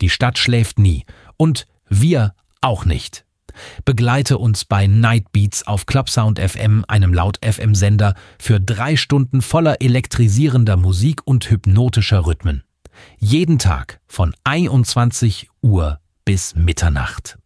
Die Stadt schläft nie. Und wir auch nicht. Begleite uns bei Nightbeats auf Clubsound FM, einem Laut-FM-Sender, für 3 Stunden voller elektrisierender Musik und hypnotischer Rhythmen. Jeden Tag von 21 Uhr bis Mitternacht.